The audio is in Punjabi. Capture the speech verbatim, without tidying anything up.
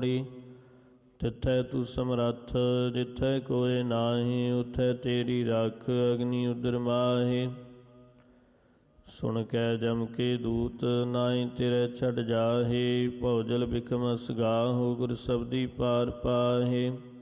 ਮੋੜੀ। ਤਿੱਥੈ ਤੂੰ ਸਮਰੱਥ ਜਿੱਥੈ ਕੋਇ ਨਾਹੀਂ, ਉਥੈ ਤੇਰੀ ਰੱਖ ਅਗਨੀ ਉਦਰ ਮਾਹੀ। ਸੁਣ ਕੈ ਜਮ ਕੇ ਦੂਤ ਨਾਹੀਂ ਤੇਰੇ ਛੱਡ ਜਾਹੇ, ਭਉ ਜਲ ਬਿਖਮ ਅਸਗਾਹੁ ਗੁਰ ਸਬਦੀ ਪਾਰ ਪਾਹੇ।